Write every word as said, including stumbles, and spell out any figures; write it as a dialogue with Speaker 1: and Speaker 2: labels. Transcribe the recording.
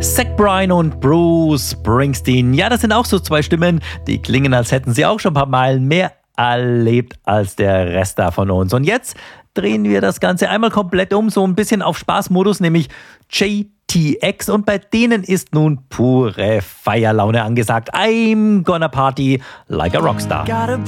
Speaker 1: Zach Bryan und Bruce Springsteen. Ja, das sind auch so zwei Stimmen, die klingen, als hätten sie auch schon ein paar Meilen mehr erlebt als der Rest da von uns. Und jetzt drehen wir das Ganze einmal komplett um, so ein bisschen auf Spaßmodus, nämlich J T X. Und bei denen ist nun pure Feierlaune angesagt. I'm gonna party like a Rockstar.